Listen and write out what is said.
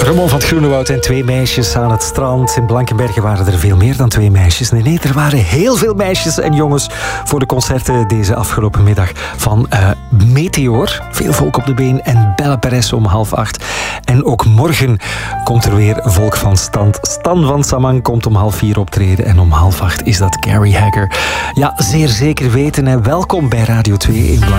Ramon van het Groenewoud en 2 meisjes aan het strand. In Blankenberge waren er veel meer dan 2 meisjes. Nee, er waren heel veel meisjes en jongens voor de concerten deze afgelopen middag van Meteor. Veel volk op de been en Belle Perez om 7:30. En ook morgen komt er weer volk van stand. Stan van Samang komt om 3:30 optreden en om 7:30 is dat Gary Hagger. Ja, zeer zeker weten. Welkom bij Radio 2 in Blankenberge.